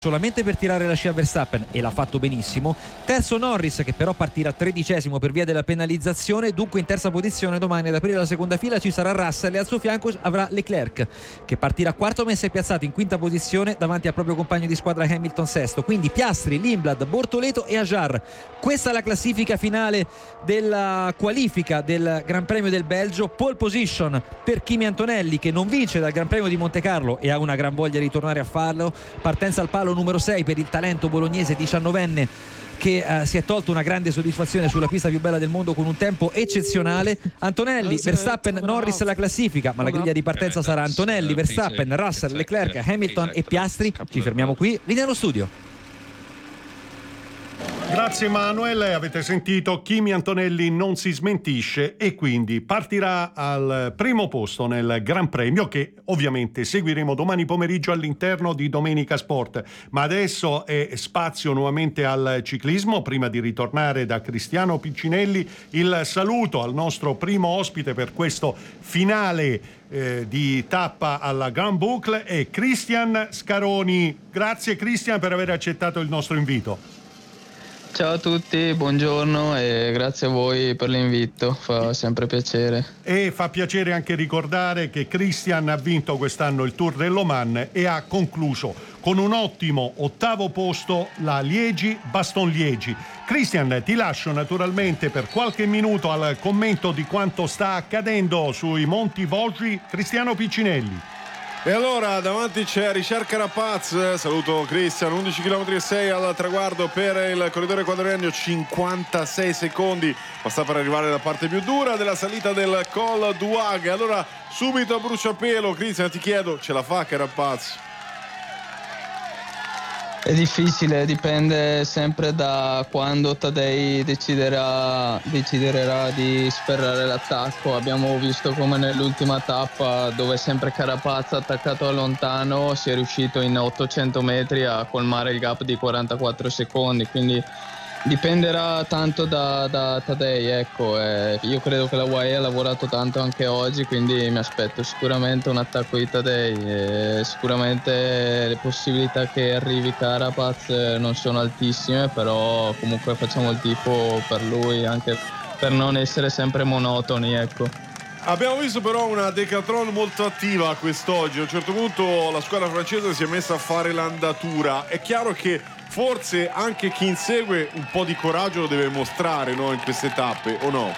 solamente per tirare la scia a Verstappen e l'ha fatto benissimo. Terzo Norris, che però partirà 13° per via della penalizzazione, dunque in terza posizione domani ad aprire la seconda fila ci sarà Russell e al suo fianco avrà Leclerc, che partirà quarto ma si è piazzato in quinta posizione davanti al proprio compagno di squadra Hamilton sesto. Quindi Piastri, Lindblad, Bortoleto e Ajar. Questa è la classifica finale della qualifica del Gran Premio del Belgio. Pole position per Kimi Antonelli, che non vince dal Gran Premio di Montecarlo e ha una gran voglia di tornare a farlo. Partenza al palo numero 6 per il talento bolognese 19enne, che si è tolto una grande soddisfazione sulla pista più bella del mondo con un tempo eccezionale. Antonelli, Verstappen, Norris la classifica, ma la griglia di partenza sarà Antonelli, Verstappen, Russell, Leclerc, Hamilton e Piastri. Ci fermiamo qui, linea allo studio. Grazie Manuel, avete sentito, Kimi Antonelli non si smentisce e quindi partirà al primo posto nel Gran Premio, che ovviamente seguiremo domani pomeriggio all'interno di Domenica Sport. Ma adesso è spazio nuovamente al ciclismo. Prima di ritornare da Cristiano Piccinelli, il saluto al nostro primo ospite per questo finale di tappa alla Grand Boucle è Cristian Scaroni. Grazie Cristian per aver accettato il nostro invito. Ciao a tutti, buongiorno e grazie a voi per l'invito, fa sempre piacere. E fa piacere anche ricordare che Cristian ha vinto quest'anno il Tour dell'Oman e ha concluso con un ottimo 8° posto la Liegi-Bastogne-Liegi. Cristian, ti lascio naturalmente per qualche minuto al commento di quanto sta accadendo sui Monti Vosgi. Cristiano Piccinelli. E allora davanti c'è Richard Carapaz, saluto Cristian, 11 km e 6 al traguardo per il corridore ecuadoriano, 56 secondi basta per arrivare alla parte più dura della salita del Col d'Huag. Allora subito a bruciapelo, Cristian, ti chiedo, ce la fa Carapaz? È difficile, dipende sempre da quando Tadej deciderà di sferrare l'attacco. Abbiamo visto come nell'ultima tappa, dove sempre Carapaz attaccato da lontano, si è riuscito in 800 metri a colmare il gap di 44 secondi, quindi dipenderà tanto da Tadej, ecco. Io credo che la UAE ha lavorato tanto anche oggi, quindi mi aspetto sicuramente un attacco di Tadej. Sicuramente le possibilità che arrivi Carapaz non sono altissime, però comunque facciamo il tifo per lui, anche per non essere sempre monotoni, ecco. Abbiamo visto però una Decathlon molto attiva quest'oggi. A un certo punto la squadra francese si è messa a fare l'andatura. È chiaro che forse anche chi insegue un po' di coraggio lo deve mostrare, no, in queste tappe, o no?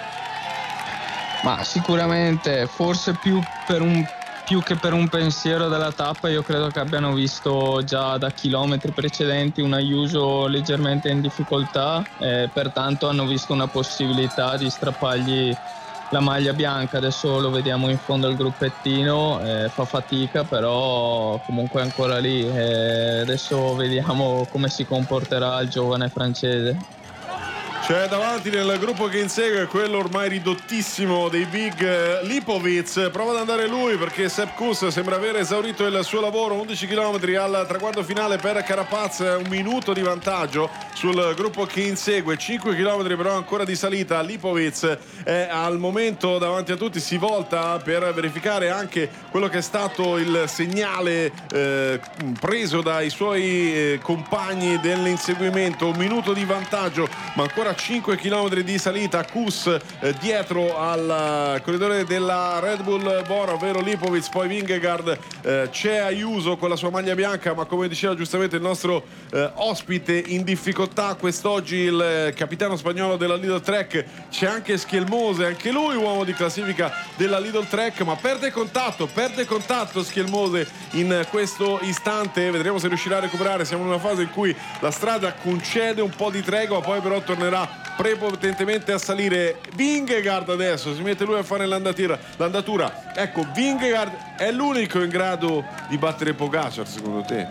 Ma sicuramente, forse più che per un pensiero della tappa, io credo che abbiano visto già da chilometri precedenti un Ayuso leggermente in difficoltà, pertanto hanno visto una possibilità di strappargli la maglia bianca. Adesso lo vediamo in fondo al gruppettino, fa fatica, però comunque è ancora lì. Adesso vediamo come si comporterà il giovane francese. C'è davanti nel gruppo che insegue quello ormai ridottissimo dei big, Lipovic. Prova ad andare lui perché Sepp Kuss sembra aver esaurito il suo lavoro. 11 km al traguardo finale per Carapaz, 1 minuto di vantaggio sul gruppo che insegue. 5 km però ancora di salita. Lipovic è al momento davanti a tutti, si volta per verificare anche quello che è stato il segnale preso dai suoi compagni dell'inseguimento. 1 minuto di vantaggio, ma ancora 5 km di salita. Kuss dietro al corridore della Red Bull Bora, ovvero Lipovic, poi Vingegaard, c'è Ayuso con la sua maglia bianca, ma come diceva giustamente il nostro ospite, in difficoltà quest'oggi il capitano spagnolo della Lidl Trek. C'è anche Schielmose, anche lui uomo di classifica della Lidl Trek, ma perde contatto Schielmose in questo istante. Vedremo se riuscirà a recuperare. Siamo in una fase in cui la strada concede un po' di tregua, poi però tornerà prepotentemente a salire. Vingegaard adesso si mette lui a fare l'andatura. Ecco, Vingegaard è l'unico in grado di battere Pogacar, secondo te?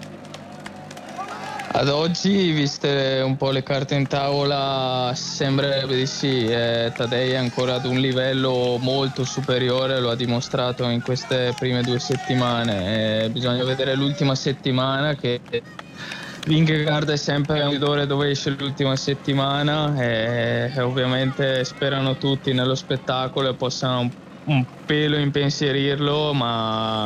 Ad oggi, viste un po' le carte in tavola, sembrerebbe di sì. Tadej è ancora ad un livello molto superiore, lo ha dimostrato in queste prime 2 settimane. Bisogna vedere l'ultima settimana, che Vingegaard è sempre un corridore dove esce l'ultima settimana, e ovviamente sperano tutti nello spettacolo e possano un pelo impensierirlo, ma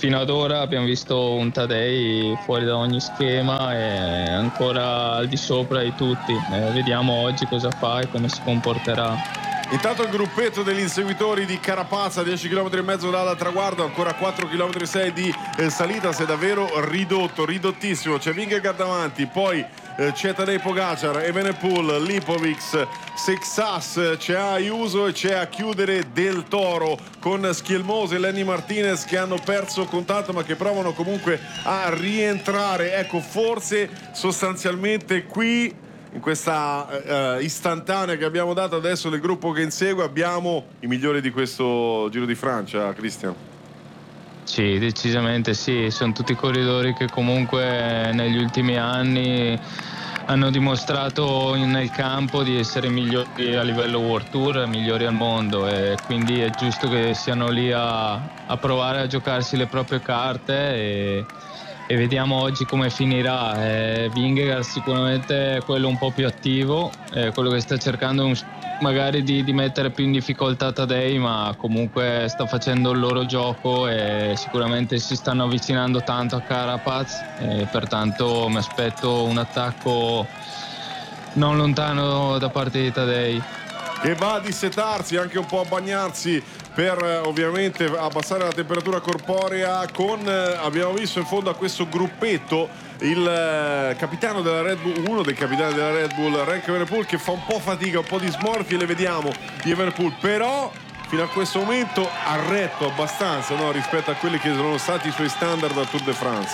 fino ad ora abbiamo visto un Tadej fuori da ogni schema e ancora al di sopra di tutti. Vediamo oggi cosa fa e come si comporterà. Intanto il gruppetto degli inseguitori di Carapazza, 10 km e mezzo dal traguardo, ancora 4 km e 6 di salita, si è davvero ridottissimo. C'è Vingegaard davanti, poi c'è Tadej Pogacar, Evenepoel, Lipovic, Seixas, c'è Ayuso e c'è a chiudere Del Toro con Schielmoso e Lenny Martinez che hanno perso contatto ma che provano comunque a rientrare. Ecco, forse sostanzialmente qui in questa istantanea che abbiamo dato adesso del gruppo che insegue abbiamo i migliori di questo Giro di Francia, Cristian. Sì, decisamente sì, sono tutti corridori che comunque negli ultimi anni hanno dimostrato nel campo di essere migliori a livello World Tour, migliori al mondo, e quindi è giusto che siano lì a provare a giocarsi le proprie carte e vediamo oggi come finirà. Vingegaard sicuramente è quello un po' più attivo, quello che sta cercando magari di mettere più in difficoltà Tadej, ma comunque sta facendo il loro gioco e sicuramente si stanno avvicinando tanto a Carapaz, e pertanto mi aspetto un attacco non lontano da parte di Tadej. Che va a dissetarsi, anche un po' a bagnarsi per ovviamente abbassare la temperatura corporea abbiamo visto in fondo a questo gruppetto il capitano della Red Bull, uno dei capitani della Red Bull, Remco Evenepoel, che fa un po' fatica, un po' di smorfie le vediamo di Evenepoel, però fino a questo momento ha retto abbastanza, no, rispetto a quelli che sono stati i suoi standard a Tour de France.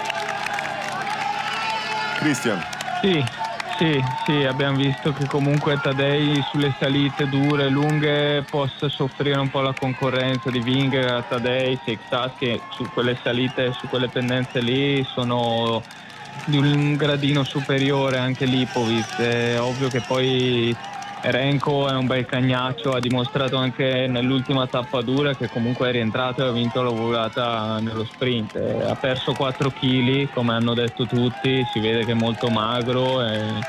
Cristian. Sì, abbiamo visto che comunque Tadej sulle salite dure, lunghe, possa soffrire un po' la concorrenza di Vingegaard, Tadej, Seixas, che su quelle salite, su quelle pendenze lì sono di un gradino superiore, anche Lipovic. È ovvio che poi Remco è un bel cagnaccio, ha dimostrato anche nell'ultima tappa dura che comunque è rientrato e ha vinto la volata nello sprint. Ha perso 4 kg, come hanno detto tutti, si vede che è molto magro,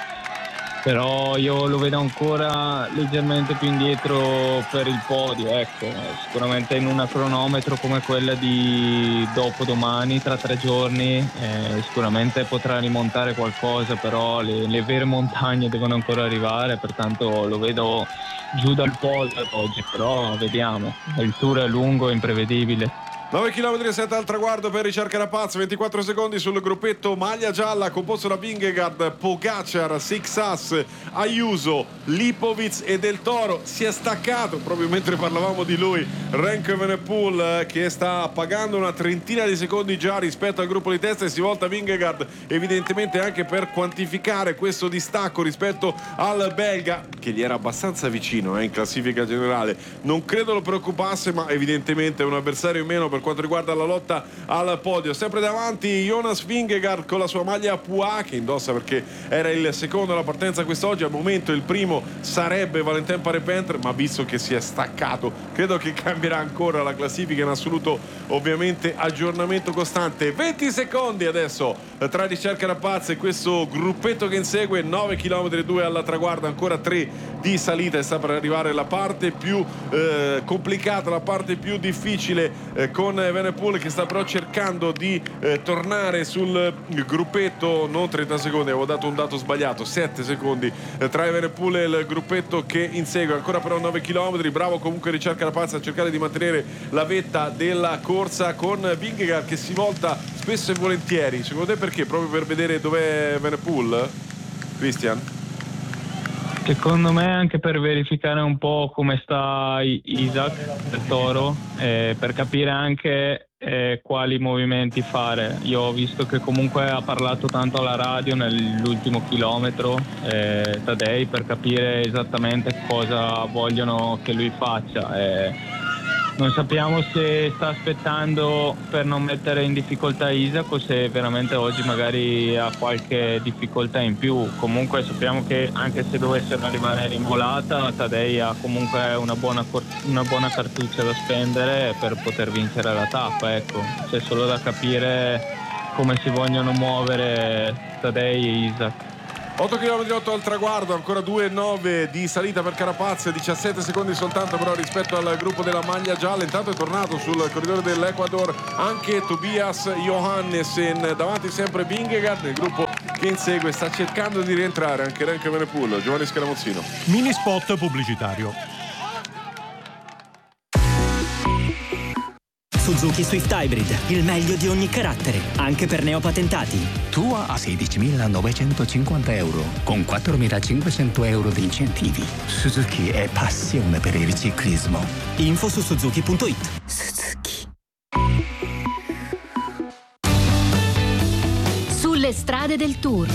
però io lo vedo ancora leggermente più indietro per il podio, ecco. Sicuramente in una cronometro come quella di dopodomani, tra 3 giorni, sicuramente potrà rimontare qualcosa, però le vere montagne devono ancora arrivare, pertanto lo vedo giù dal podio oggi, però vediamo, il tour è lungo e imprevedibile. 9 km e 7 al traguardo per Richard Carapaz, 24 secondi sul gruppetto maglia gialla composto da Vingegaard, Pogacar, Seixas, Ayuso, Lipovic e Del Toro. Si è staccato proprio mentre parlavamo di lui Remco Evenepoel, che sta pagando una trentina di secondi già rispetto al gruppo di testa, e si volta Vingegaard evidentemente anche per quantificare questo distacco rispetto al belga, che gli era abbastanza vicino in classifica generale. Non credo lo preoccupasse, ma evidentemente è un avversario in meno per quanto riguarda la lotta al podio. Sempre davanti Jonas Vingegaard con la sua maglia Pua, che indossa perché era il secondo alla partenza quest'oggi. Al momento il primo sarebbe Valentin Parepenter, ma visto che si è staccato credo che cambierà ancora la classifica, in assoluto ovviamente aggiornamento costante. 20 secondi adesso tra Richard Carapaz e questo gruppetto che insegue, 9 km e 2 alla traguardo, ancora 3 di salita e sta per arrivare la parte più complicata, la parte più difficile, con Evenepoel che sta però cercando di tornare sul gruppetto. Non 30 secondi, avevo dato un dato sbagliato, 7 secondi tra Evenepoel e il gruppetto che insegue, ancora però 9 km. Bravo comunque Richard Carapaz a cercare di mantenere la vetta della corsa, con Vingegaard che si volta spesso e volentieri. Secondo te perché? Proprio per vedere dov'è Evenepoel, Christian? Secondo me anche per verificare un po' come sta Isaac del Toro, per capire anche quali movimenti fare. Io ho visto che comunque ha parlato tanto alla radio nell'ultimo chilometro Tadej, per capire esattamente cosa vogliono che lui faccia. Non sappiamo se sta aspettando per non mettere in difficoltà Isaac o se veramente oggi magari ha qualche difficoltà in più. Comunque sappiamo che anche se dovessero arrivare in volata, Tadej ha comunque una buona cartuccia da spendere per poter vincere la tappa, ecco. C'è solo da capire come si vogliono muovere Tadej e Isaac. 8 km 8 al traguardo, ancora 2,9 di salita per Carapaz, 17 secondi soltanto però rispetto al gruppo della maglia gialla. Intanto è tornato sul corridore dell'Ecuador anche Tobias Johannessen, davanti sempre Vingegaard. Il gruppo che insegue sta cercando di rientrare anche Remco Evenepoel. Giovanni Scaramuzzino. Mini spot pubblicitario. Suzuki Swift Hybrid, il meglio di ogni carattere, anche per neopatentati. Tua a 16.950 euro, con 4.500 euro di incentivi. Suzuki è passione per il ciclismo. Info su suzuki.it. Suzuki. Sulle strade del Tour.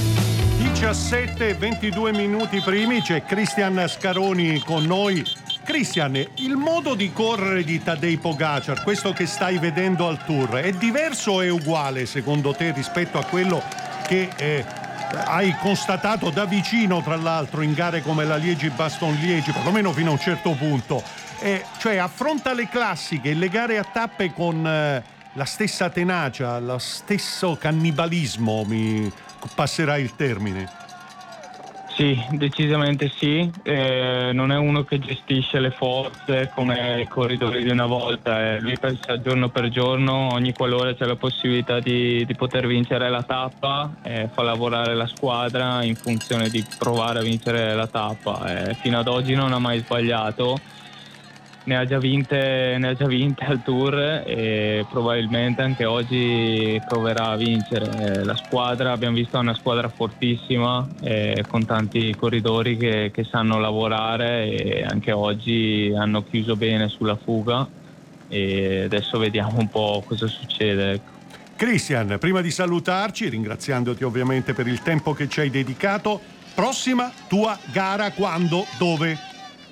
17-22 minuti primi, c'è Cristian Scaroni con noi. Cristian, il modo di correre di Tadej Pogačar, questo che stai vedendo al Tour, è diverso o è uguale secondo te rispetto a quello che hai constatato da vicino, tra l'altro, in gare come la Liegi-Bastogne-Liegi, perlomeno fino a un certo punto? Cioè affronta le classiche e le gare a tappe con la stessa tenacia, lo stesso cannibalismo, mi passerà il termine. Sì, decisamente sì. Non è uno che gestisce le forze come i corridori di una volta. Lui pensa giorno per giorno, ogni qualora c'è la possibilità di poter vincere la tappa, fa lavorare la squadra in funzione di provare a vincere la tappa. Fino ad oggi non ha mai sbagliato. Ne ha già vinte al Tour e probabilmente anche oggi proverà a vincere. La squadra, abbiamo visto, è una squadra fortissima con tanti corridori che sanno lavorare e anche oggi hanno chiuso bene sulla fuga e adesso vediamo un po' cosa succede. Cristian, prima di salutarci, ringraziandoti ovviamente per il tempo che ci hai dedicato, prossima tua gara quando, dove?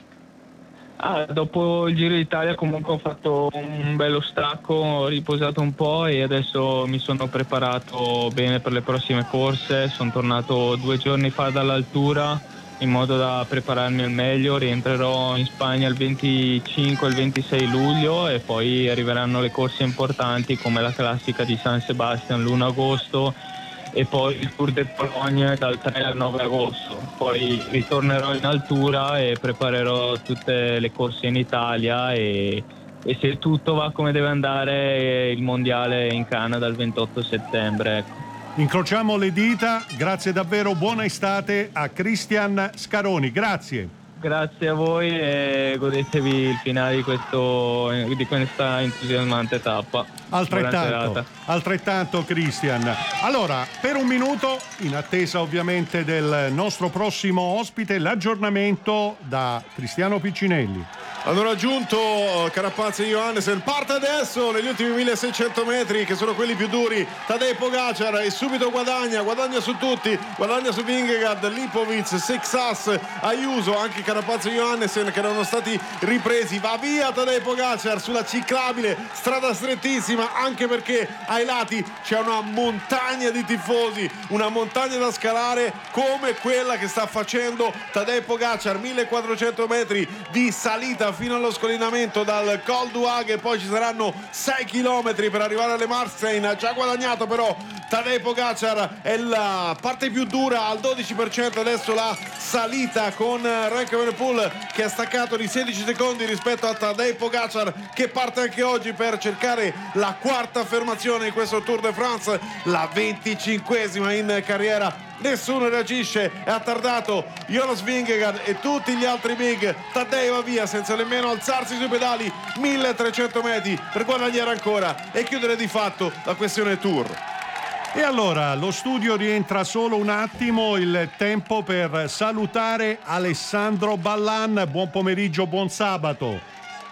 Dopo il Giro d'Italia comunque ho fatto un bello stacco, ho riposato un po' e adesso mi sono preparato bene per le prossime corse. Sono tornato 2 giorni fa dall'altura in modo da prepararmi al meglio. Rientrerò in Spagna il 25 e il 26 luglio e poi arriveranno le corse importanti come la classica di San Sebastian l'1 agosto e poi il Tour de Pologne dal 3 al 9 agosto. Poi ritornerò in altura e preparerò tutte le corse in Italia e se tutto va come deve andare il mondiale in Canada il 28 settembre. Ecco. Incrociamo le dita, grazie davvero, buona estate a Cristian Scaroni, grazie. Grazie a voi e godetevi il finale di questa entusiasmante tappa. Altrettanto Cristian. Allora, per un minuto, in attesa ovviamente del nostro prossimo ospite, l'aggiornamento da Cristiano Piccinelli. Hanno raggiunto Carapaz e Johannessen. Parte adesso negli ultimi 1600 metri che sono quelli più duri Tadej Pogačar e subito guadagna su tutti, guadagna su Vingegaard, Lipovic, Sexas, Ayuso, anche Carapaz e Johannessen che erano stati ripresi. Va via Tadej Pogačar sulla ciclabile, strada strettissima anche perché ai lati c'è una montagna di tifosi, una montagna da scalare come quella che sta facendo Tadej Pogačar. 1400 metri di salita fino allo scollinamento dal Col d'Huag e poi ci saranno 6 km per arrivare alle Marstein. Ha già guadagnato però Tadej Pogačar, è la parte più dura al 12%. Adesso la salita con Remco Evenepoel che ha staccato di 16 secondi rispetto a Tadej Pogačar che parte anche oggi per cercare la quarta affermazione in questo Tour de France, la 25esima in carriera. Nessuno reagisce, è attardato Jonas Vingegaard e tutti gli altri big. Tadej va via senza nemmeno alzarsi sui pedali, 1300 metri per guadagnare ancora e chiudere di fatto la questione Tour. E allora lo studio rientra solo un attimo, il tempo per salutare Alessandro Ballan. Buon pomeriggio, buon sabato.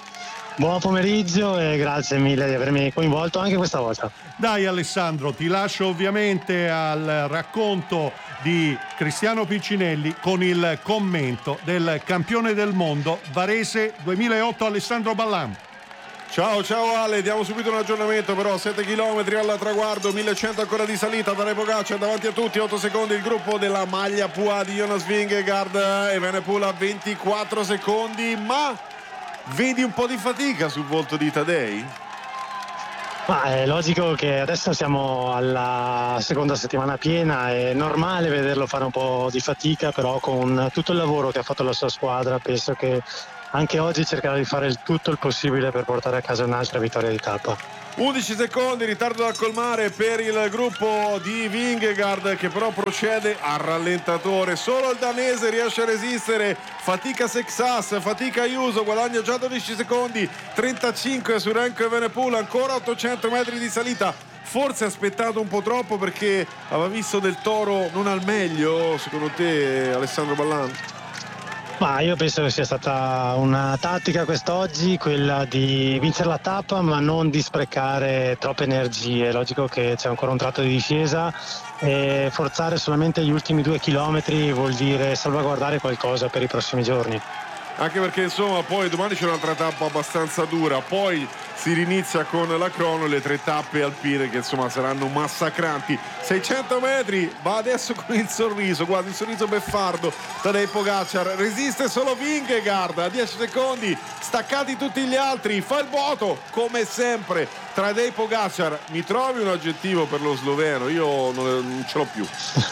Buon pomeriggio e grazie mille di avermi coinvolto anche questa volta. Dai Alessandro, ti lascio ovviamente al racconto di Cristiano Piccinelli con il commento del campione del mondo Varese 2008 Alessandro Ballan. Ciao Ale, diamo subito un aggiornamento però, 7 km al traguardo, 1100 ancora di salita, Tadej Pogačar davanti a tutti, 8 secondi il gruppo della maglia Pua di Jonas Vingegaard, Evenepoel a 24 secondi, ma vedi un po' di fatica sul volto di Tadej? Ma è logico che adesso siamo alla seconda settimana piena, è normale vederlo fare un po' di fatica, però con tutto il lavoro che ha fatto la sua squadra penso che anche oggi cercherà di fare tutto il possibile per portare a casa un'altra vittoria di tappa. 11 secondi, ritardo da colmare per il gruppo di Vingegaard, che però procede a rallentatore. Solo il danese riesce a resistere, fatica Sexas, fatica Ayuso, guadagna già 12 secondi, 35 su Renko Evenepoel, ancora 800 metri di salita. Forse ha aspettato un po' troppo perché aveva visto Del Toro non al meglio, secondo te, Alessandro Ballan? Ma io penso che sia stata una tattica quest'oggi, quella di vincere la tappa ma non di sprecare troppe energie. È logico che c'è ancora un tratto di discesa e forzare solamente gli ultimi 2 chilometri vuol dire salvaguardare qualcosa per i prossimi giorni. Anche perché insomma poi domani c'è un'altra tappa abbastanza dura, poi si rinizia con la crono e le 3 tappe alpine che insomma saranno massacranti. 600 metri, va adesso con il sorriso, guarda il sorriso beffardo Tadej Pogačar, resiste solo Vingegaard a 10 secondi, staccati tutti gli altri, fa il vuoto come sempre. Tadej Pogačar, mi trovi un aggettivo per lo sloveno? Io non ce l'ho più.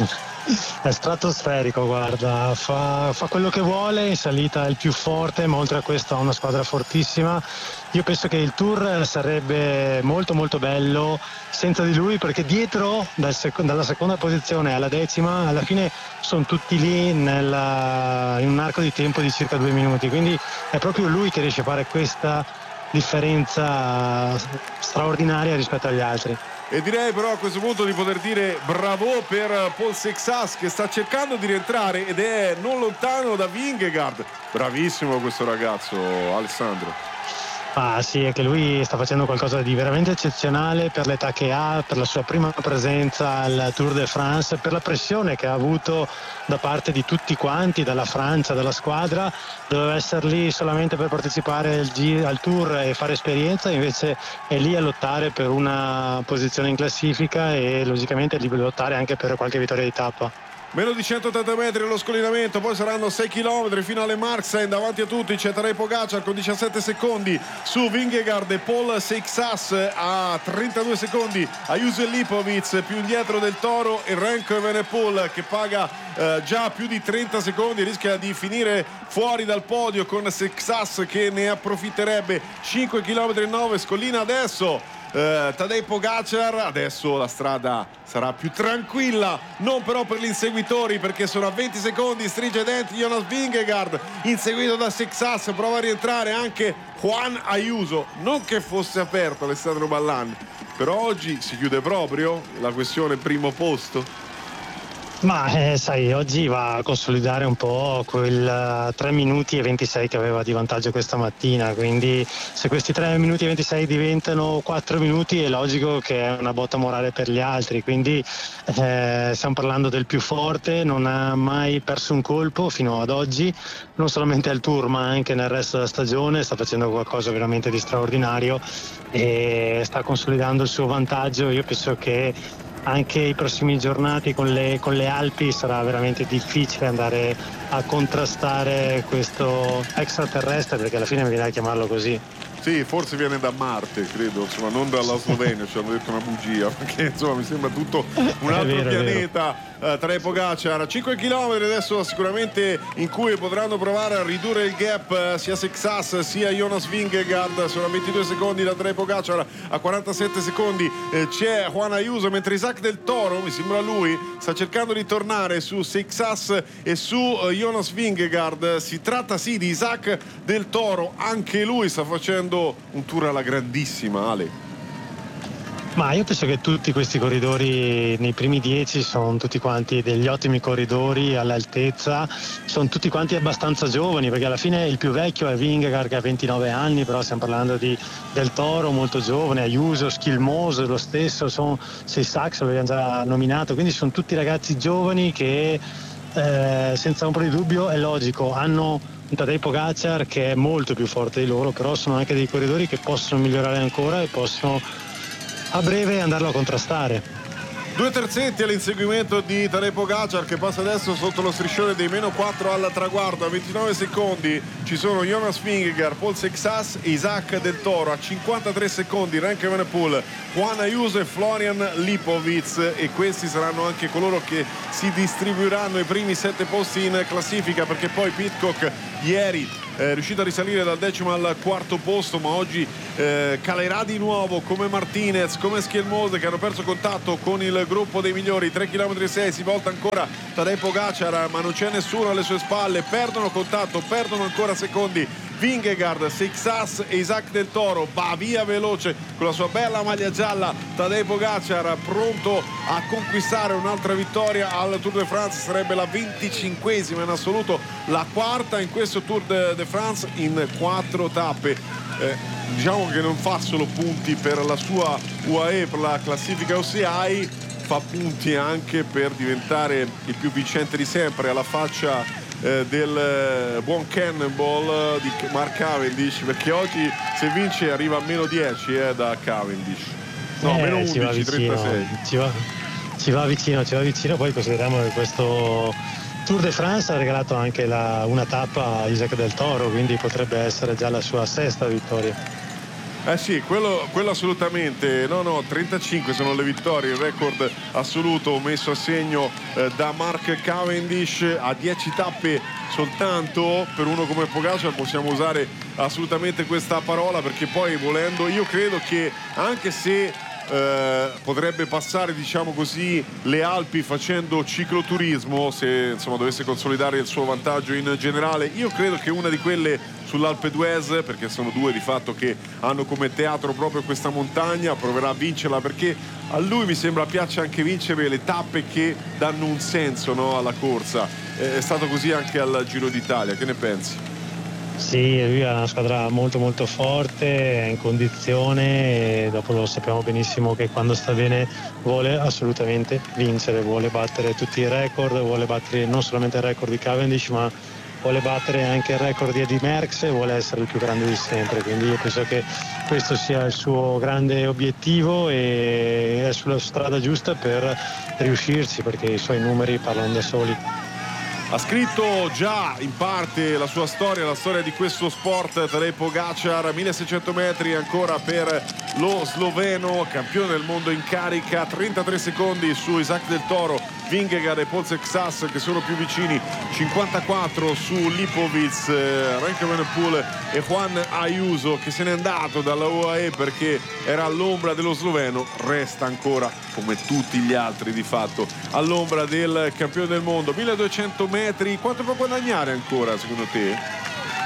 È stratosferico, guarda, fa quello che vuole, in salita è il più forte, ma oltre a questo ha una squadra fortissima. Io penso che il Tour sarebbe molto molto bello senza di lui, perché dietro dalla seconda posizione alla 10ª alla fine sono tutti lì in un arco di tempo di circa 2 minuti, quindi è proprio lui che riesce a fare questa differenza straordinaria rispetto agli altri. E direi però a questo punto di poter dire bravo per Paul Sexas, che sta cercando di rientrare ed è non lontano da Vingegaard. Bravissimo questo ragazzo, Alessandro. Ah sì, è che lui sta facendo qualcosa di veramente eccezionale per l'età che ha, per la sua prima presenza al Tour de France, per la pressione che ha avuto da parte di tutti quanti, dalla Francia, dalla squadra. Doveva essere lì solamente per partecipare al Tour e fare esperienza, invece è lì a lottare per una posizione in classifica e logicamente è lì a lottare anche per qualche vittoria di tappa. Meno di 180 metri allo scollinamento, poi saranno 6 km fino alle Markstein. Davanti a tutti c'è Tadej Pogačar con 17 secondi su Vingegaard e Paul Sexas a 32 secondi. Ayuso e Lipovic più indietro Del Toro e Renko Evenepoel che paga già più di 30 secondi, rischia di finire fuori dal podio con Sexas che ne approfitterebbe. 5 km e 9, scollina adesso. Tadej Pogačar, adesso la strada sarà più tranquilla, non però per gli inseguitori, perché sono a 20 secondi, stringe i denti Jonas Vingegaard, inseguito da Sexas, prova a rientrare anche Juan Ayuso, non che fosse aperto Alessandro Ballan, però oggi si chiude proprio la questione primo posto. Ma sai, oggi va a consolidare un po' quel 3 minuti e 26 che aveva di vantaggio questa mattina, quindi se questi 3 minuti e 26 diventano 4 minuti è logico che è una botta morale per gli altri, quindi stiamo parlando del più forte, non ha mai perso un colpo fino ad oggi, non solamente al Tour ma anche nel resto della stagione, sta facendo qualcosa veramente di straordinario e sta consolidando il suo vantaggio. Io penso che anche i prossimi giornati con le Alpi sarà veramente difficile andare a contrastare questo extraterrestre, perché alla fine mi viene a chiamarlo così. Sì, forse viene da Marte, credo, insomma, non dalla Slovenia, ci hanno detto una bugia, perché insomma mi sembra tutto un altro pianeta. Tadej Pogačar, 5 km adesso sicuramente in cui potranno provare a ridurre il gap sia Sexas sia Jonas Vingegaard. Sono a 22 secondi da Tadej Pogačar, a 47 secondi c'è Juan Ayuso, mentre Isaac Del Toro, mi sembra lui, sta cercando di tornare su Sexas e su Jonas Vingegaard. Si tratta sì di Isaac Del Toro, anche lui sta facendo un tour alla grandissima, Ale. Ma io penso che tutti questi corridori nei primi 10 sono tutti quanti degli ottimi corridori all'altezza, sono tutti quanti abbastanza giovani, perché alla fine il più vecchio è Vingegaard che ha 29 anni, però stiamo parlando di Del Toro molto giovane, Ayuso, Skilmose lo stesso, sono Sexas l'abbiamo già nominato, quindi sono tutti ragazzi giovani che senza ombra di dubbio è logico, hanno un Tadej Pogačar che è molto più forte di loro, però sono anche dei corridori che possono migliorare ancora e possono a breve andarlo a contrastare. Due terzetti all'inseguimento di Tadej Pogačar, che passa adesso sotto lo striscione dei -4 al traguardo. A 29 secondi ci sono Jonas Vingegaard, Paul Seixas e Isaac Del Toro. A 53 secondi Remco Evenepoel, Juan Ayuso e Florian Lipovic, e questi saranno anche coloro che si distribuiranno i primi 7 posti in classifica, perché poi Pidcock ieri è riuscito a risalire dal 10° al 4° posto, ma oggi calerà di nuovo, come Martinez, come Schielmose, che hanno perso contatto con il gruppo dei migliori. 3,6 km, si volta ancora Tadej Pogačar, ma non c'è nessuno alle sue spalle, perdono contatto, perdono ancora secondi Vingegaard, Seixas e Isaac Del Toro. Va via veloce con la sua bella maglia gialla Tadej Pogačar, pronto a conquistare un'altra vittoria al Tour de France. Sarebbe la 25esima in assoluto, la quarta in questo Tour de France in 4 tappe. Diciamo che non fa solo punti per la sua UAE, per la classifica OCI, fa punti anche per diventare il più vincente di sempre, alla faccia del buon Cannonball di Mark Cavendish, perché oggi se vince arriva a -10 da Cavendish, no, -11, 36. Ci va vicino. Poi consideriamo che questo Tour de France ha regalato anche una tappa a Isaac Del Toro, quindi potrebbe essere già la sua 6ª vittoria. Sì, quello assolutamente. No, 35 sono le vittorie, il record assoluto messo a segno da Mark Cavendish a 10 tappe soltanto. Per uno come Pogačar possiamo usare assolutamente questa parola, perché poi volendo, io credo che anche se potrebbe passare, diciamo così, le Alpi facendo cicloturismo, se insomma dovesse consolidare il suo vantaggio in generale, io credo che una di quelle sull'Alpe d'Huez, perché sono due di fatto che hanno come teatro proprio questa montagna, proverà a vincerla, perché a lui mi sembra piace anche vincere le tappe che danno un senso, no, alla corsa. È stato così anche al Giro d'Italia, che ne pensi? Sì, lui ha una squadra molto molto forte, è in condizione, e dopo lo sappiamo benissimo che quando sta bene vuole assolutamente vincere, vuole battere tutti i record, vuole battere non solamente il record di Cavendish, ma vuole battere anche il record di Eddy Merckx e vuole essere il più grande di sempre, quindi io penso che questo sia il suo grande obiettivo e è sulla strada giusta per riuscirci, perché i suoi numeri parlano da soli. Ha scritto già in parte la sua storia, la storia di questo sport Tadej Pogačar. 1600 metri ancora per lo sloveno, campione del mondo in carica. 33 secondi su Isaac Del Toro, Vingegaard e Paul Seixas che sono più vicini, 54 su Lipovic, Remco Evenepoel e Juan Ayuso, che se n'è andato dalla UAE perché era all'ombra dello sloveno. Resta ancora, come tutti gli altri di fatto, all'ombra del campione del mondo. 1200 metri, quanto può guadagnare ancora secondo te?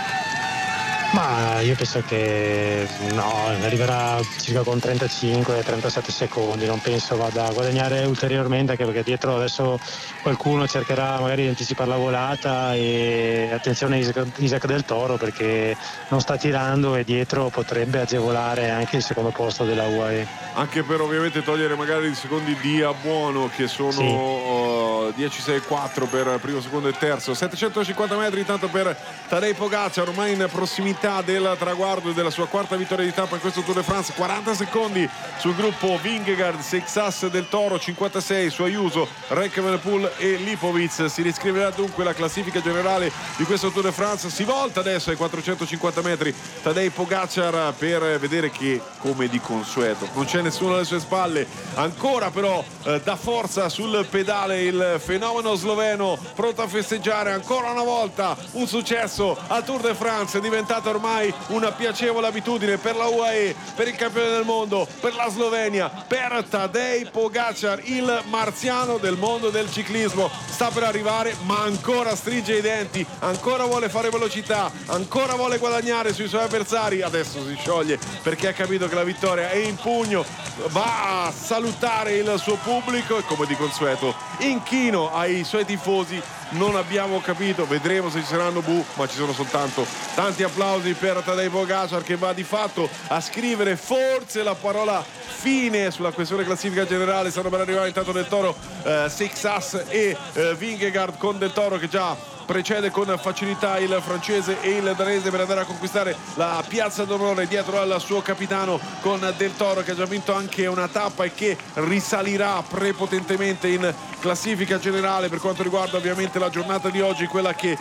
Ma io penso che no, arriverà circa con 35-37 secondi, non penso vada a guadagnare ulteriormente, anche perché dietro adesso qualcuno cercherà magari di anticipare la volata, e attenzione a Isaac Del Toro perché non sta tirando e dietro potrebbe agevolare anche il secondo posto della UAE. Anche per ovviamente togliere magari i secondi di Abbuono, che sono sì. 10-6-4 per primo, secondo e terzo. 750 metri intanto per Tadej Pogačar, ormai in prossimità del traguardo e della sua quarta vittoria di tappa in questo Tour de France. 40 secondi sul gruppo Vingegaard, Seixas, Del Toro, 56 su Ayuso, Remco Evenepoel e Lipovic. Si riscriverà dunque la classifica generale di questo Tour de France. Si volta adesso ai 450 metri Tadej Pogačar per vedere che, come di consueto, non c'è nessuno alle sue spalle. Ancora però dà forza sul pedale il fenomeno sloveno, pronto a festeggiare ancora una volta un successo al Tour de France. È diventata ormai una piacevole abitudine per la UAE, per il campione del mondo, per la Slovenia, per Tadej Pogačar, il marziano del mondo del ciclismo. Sta per arrivare, ma ancora stringe i denti, ancora vuole fare velocità, ancora vuole guadagnare sui suoi avversari. Adesso si scioglie perché ha capito che la vittoria è in pugno, va a salutare il suo pubblico e, come di consueto, inchino ai suoi tifosi. Non abbiamo capito, vedremo se ci saranno bu, ma ci sono soltanto tanti applausi per Tadej Pogačar, che va di fatto a scrivere forse la parola fine sulla questione classifica generale. Stanno per arrivare intanto Del Toro, Seixas e Vingegaard, con Del Toro che già precede con facilità il francese e il danese per andare a conquistare la piazza d'onore dietro al suo capitano, con Del Toro che ha già vinto anche una tappa e che risalirà prepotentemente in classifica generale per quanto riguarda ovviamente la giornata di oggi, quella che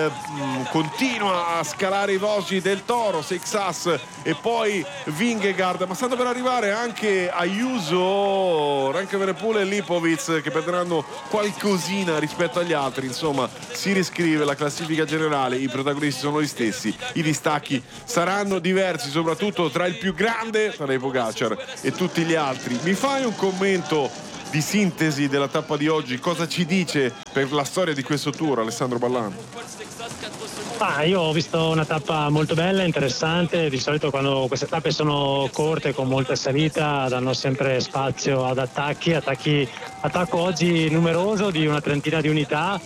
continua a scalare i vosgi. Del Toro, Seixas e poi Vingegaard, ma stanno per arrivare anche Ayuso, Renko Evenepoel e Lipovic, che perderanno qualcosina rispetto agli altri. Insomma, si riscrive la classifica generale, i protagonisti sono gli stessi, i distacchi saranno diversi, soprattutto tra il più grande, Tadej Pogačar, e tutti gli altri. Mi fai un commento di sintesi della tappa di oggi? Cosa ci dice per la storia di questo Tour, Alessandro Ballan? Io ho visto una tappa molto bella, interessante. Di solito quando queste tappe sono corte con molta salita danno sempre spazio ad attacco oggi numeroso di una trentina di unità.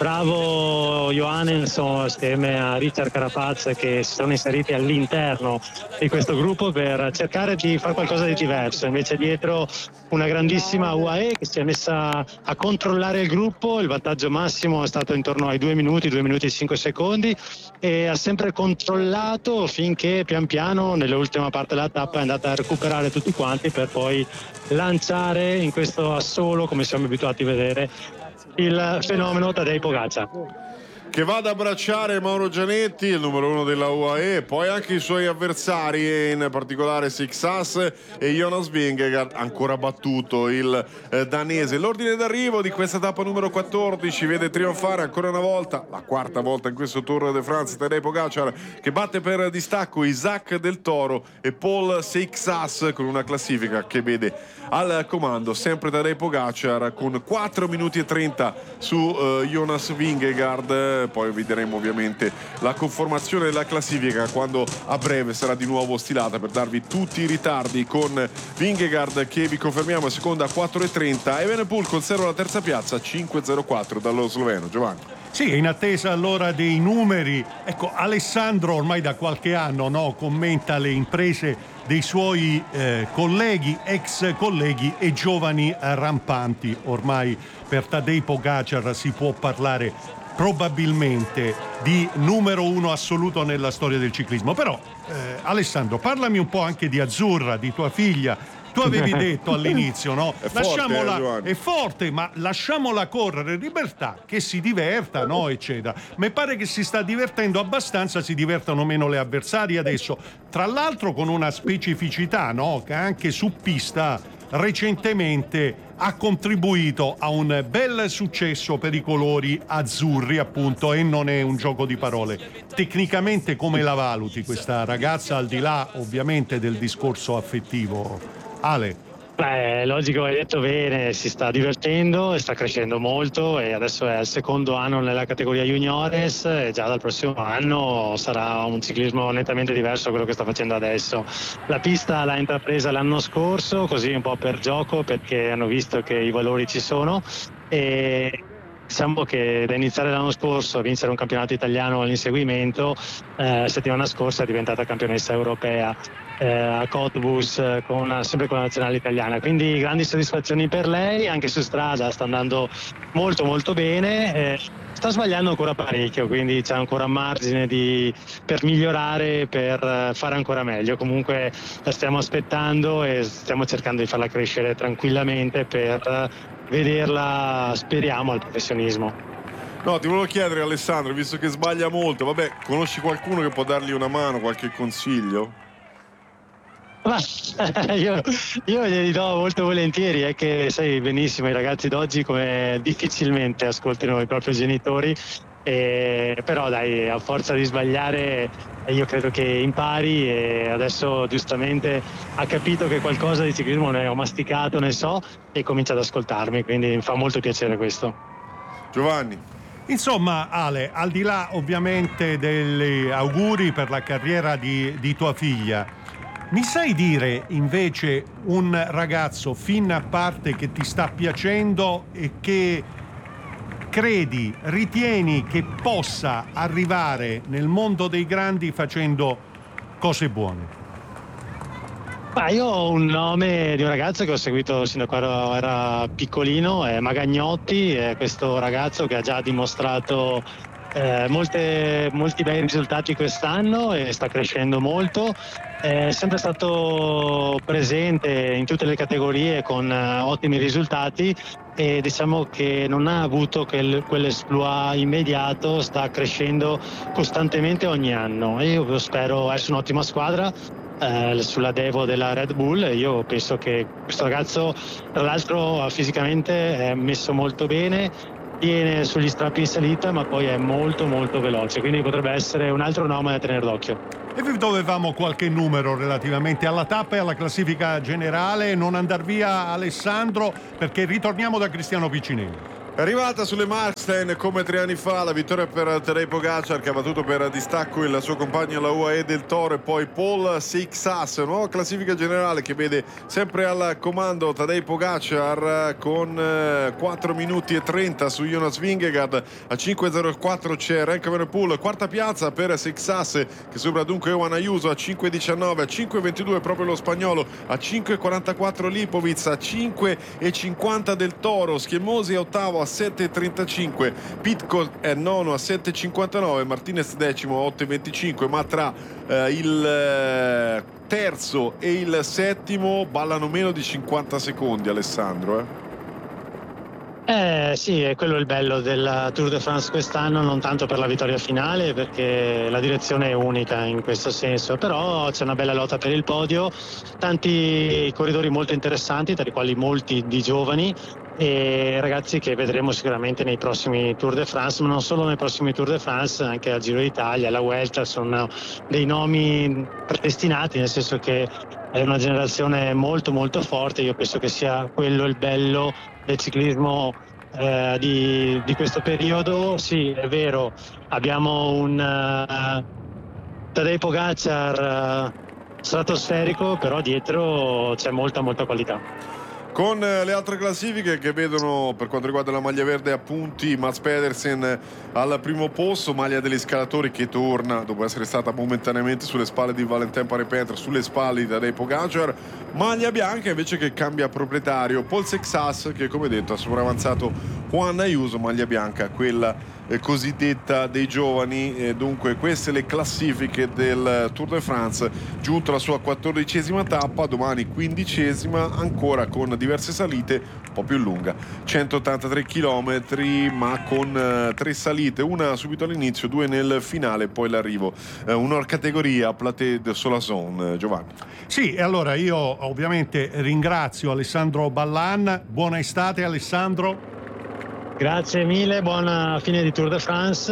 Bravo Johannesson assieme a Richard Carapaz che si sono inseriti all'interno di questo gruppo per cercare di fare qualcosa di diverso. Invece dietro una grandissima UAE che si è messa a controllare il gruppo. Il vantaggio massimo è stato intorno ai 2 minuti e 5 secondi, e ha sempre controllato finché pian piano nell'ultima parte della tappa è andata a recuperare tutti quanti per poi lanciare in questo assolo, come siamo abituati a vedere, il fenomeno Tadej Pogačar, che va ad abbracciare Mauro Gianetti, il numero 1 della UAE, poi anche i suoi avversari, in particolare Seixas e Jonas Vingegaard, ancora battuto il danese. L'ordine d'arrivo di questa tappa numero 14 vede trionfare ancora una volta, la quarta volta in questo Tour de France, Tadej Pogačar, che batte per distacco Isaac Del Toro e Paul Seixas, con una classifica che vede al comando sempre Tadej Pogačar con 4 minuti e 30 su Jonas Vingegaard. Poi vedremo ovviamente la conformazione della classifica quando a breve sarà di nuovo stilata, per darvi tutti i ritardi, con Vingegaard che vi confermiamo è seconda a 4,30, Evenepoel conserva la terza piazza 5,04 dallo sloveno. Giovanni. Sì, in attesa allora dei numeri. Ecco, Alessandro ormai da qualche anno commenta le imprese dei suoi colleghi, ex colleghi e giovani rampanti. Ormai per Tadej Pogačar si può parlare probabilmente di numero 1 assoluto nella storia del ciclismo. Però Alessandro, parlami un po' anche di Azzurra, di tua figlia. Tu avevi detto all'inizio, no? È forte, ma lasciamola correre, libertà, che si diverta, no? Eccetera. Mi pare che si sta divertendo abbastanza, si divertano meno le avversarie adesso. Tra l'altro con una specificità, no? Che anche su pista recentemente ha contribuito a un bel successo per i colori azzurri, appunto, e non è un gioco di parole. Tecnicamente come la valuti questa ragazza, al di là ovviamente del discorso affettivo? Ale? Logico, hai detto bene, si sta divertendo e sta crescendo molto, e adesso è al secondo anno nella categoria juniores, e già dal prossimo anno sarà un ciclismo nettamente diverso da quello che sta facendo adesso. La pista l'ha intrapresa l'anno scorso, così un po' per gioco, perché hanno visto che i valori ci sono, e diciamo che da iniziare l'anno scorso a vincere un campionato italiano all'inseguimento, settimana scorsa è diventata campionessa europea a Cottbus sempre con la nazionale italiana, quindi grandi soddisfazioni per lei. Anche su strada sta andando molto molto bene, sta sbagliando ancora parecchio, quindi c'è ancora margine per migliorare, per fare ancora meglio. Comunque la stiamo aspettando e stiamo cercando di farla crescere tranquillamente per vederla, speriamo, al professionismo. No, ti volevo chiedere, Alessandro, visto che sbaglia molto, conosci qualcuno che può dargli una mano, qualche consiglio? Io glieli do molto volentieri, è che sai benissimo i ragazzi d'oggi come difficilmente ascoltano i propri genitori, però dai, a forza di sbagliare io credo che impari, e adesso giustamente ha capito che qualcosa di ciclismo ne ho masticato, ne so, e comincia ad ascoltarmi, quindi mi fa molto piacere questo. Giovanni. Insomma, Ale, al di là ovviamente degli auguri per la carriera di tua figlia, mi sai dire invece un ragazzo fin a parte che ti sta piacendo e che ritieni che possa arrivare nel mondo dei grandi facendo cose buone? Io ho un nome di un ragazzo che ho seguito sin da quando era piccolino, è Magagnotti, è questo ragazzo che ha già dimostrato molti bei risultati quest'anno e sta crescendo molto. È sempre stato presente in tutte le categorie con ottimi risultati e diciamo che non ha avuto quell'esploit immediato, sta crescendo costantemente ogni anno e io spero essere un'ottima squadra sulla Devo della Red Bull. Io penso che questo ragazzo, tra l'altro, fisicamente è messo molto bene, tiene sugli strappi in salita, ma poi è molto molto veloce, quindi potrebbe essere un altro nome da tenere d'occhio. E vi dovevamo qualche numero relativamente alla tappa e alla classifica generale. Non andar via Alessandro, perché ritorniamo da Cristiano Piccinelli. È arrivata sulle Markstein come 3 anni fa la vittoria per Tadej Pogacar, che ha battuto per distacco il suo compagno alla UAE del Toro, e poi Paul Seixas. Nuova classifica generale che vede sempre al comando Tadej Pogacar con 4 minuti e 30 su Jonas Vingegaard. A 5.04 c'è Remco Evenepoel, quarta piazza per Seixas, che sopra dunque Juan Ayuso a 5.19, a 5.22 proprio lo spagnolo, a 5.44 Lipovic, a 5.50 del Toro, Schiemosi è ottavo a 7.35, Pitcock è nono a 7.59, Martinez decimo a 8.25, ma tra il terzo e il settimo ballano meno di 50 secondi, Alessandro. Sì, è quello il bello del Tour de France quest'anno, non tanto per la vittoria finale, perché la direzione è unica in questo senso, però c'è una bella lotta per il podio, tanti corridori molto interessanti, tra i quali molti di giovani, e ragazzi che vedremo sicuramente nei prossimi Tour de France, ma non solo nei prossimi Tour de France, anche al Giro d'Italia, alla Vuelta, sono dei nomi predestinati, nel senso che è una generazione molto molto forte. Io penso che sia quello il bello del ciclismo di questo periodo. Sì, è vero, abbiamo un Tadej Pogacar stratosferico, però dietro c'è molta qualità. Con le altre classifiche che vedono, per quanto riguarda la maglia verde, appunti Mats Pedersen al primo posto, maglia degli scalatori che torna dopo essere stata momentaneamente sulle spalle di Valentin Paré-Petre, sulle spalle di Tadej Pogacar. Maglia bianca invece che cambia proprietario, Paul Seixas, che come detto ha sopravanzato Juan Ayuso, maglia bianca quella cosiddetta dei giovani. E dunque queste le classifiche del Tour de France, giunto alla sua 14ª tappa, domani 15ª, ancora con diverse salite, un po' più lunga, 183 km ma con 3 salite, una subito all'inizio, 2 nel finale, poi l'arrivo, una categoria Plateau de Solasson. Giovanni. Sì, e allora io ovviamente ringrazio Alessandro Ballan. Buona estate Alessandro. Grazie mille, buona fine di Tour de France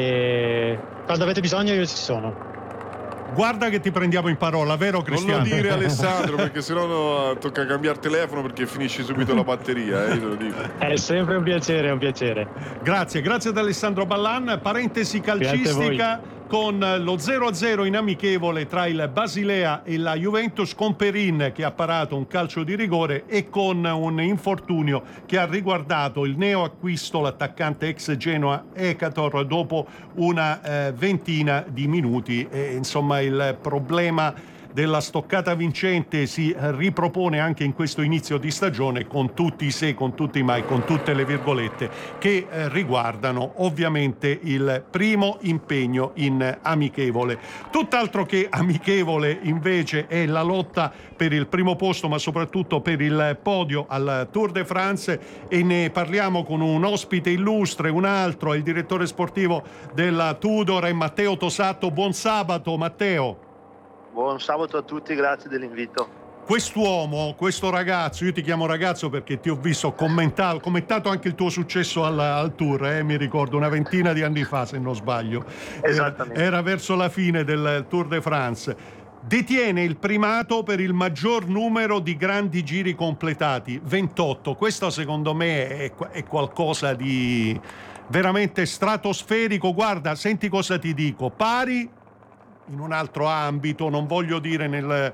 e quando avete bisogno io ci sono. Guarda che ti prendiamo in parola, vero Cristiano? Non lo dire Alessandro, perché sennò tocca cambiare telefono, perché finisci subito la batteria, io te lo dico. È sempre un piacere, è un piacere. Grazie ad Alessandro Ballan. Parentesi calcistica con lo 0-0 in amichevole tra il Basilea e la Juventus, con Perin che ha parato un calcio di rigore e con un infortunio che ha riguardato il neoacquisto, l'attaccante ex Genoa Ekator, dopo una ventina di minuti. Insomma, il problema della stoccata vincente si ripropone anche in questo inizio di stagione, con tutti i se, con tutti i mai, con tutte le virgolette che riguardano ovviamente il primo impegno in amichevole. Tutt'altro che amichevole invece è la lotta per il primo posto, ma soprattutto per il podio al Tour de France, e ne parliamo con un ospite illustre, un altro, il direttore sportivo della Tudor, è Matteo Tosatto. Buon sabato Matteo. Buon sabato a tutti, grazie dell'invito. Quest'uomo, questo ragazzo, io ti chiamo ragazzo perché ti ho visto, commentato anche il tuo successo al Tour, mi ricordo una ventina di anni fa se non sbaglio. Esattamente. Era verso la fine del Tour de France. Detiene il primato per il maggior numero di grandi giri completati, 28. Questo secondo me è qualcosa di veramente stratosferico. Guarda, senti cosa ti dico, pari in un altro ambito, non voglio dire